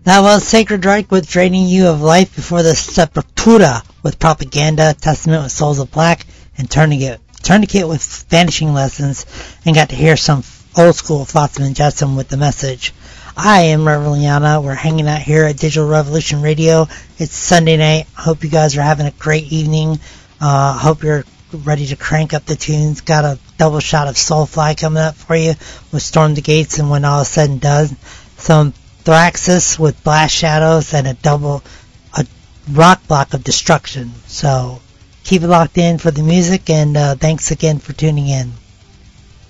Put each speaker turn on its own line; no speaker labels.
That was Sacred Reich with Draining You of Life. Before the Sepultura with Propaganda, Testament with Souls of Black, and Tourniquet with Vanishing Lessons, and got to hear some old school Flotsam and Jetsam with The Message. I am Reverend Liana. We're hanging out here at Digital Revolution Radio. It's Sunday night. Hope you guys are having a great evening. Hope you're ready to crank up the tunes. Got a double shot of Soulfly coming up for you with Storm the Gates, and when all is said and done, some Thraxis with Blast Shadows, and a rock block of Destruction. So keep it locked in for the music, and thanks again for tuning in.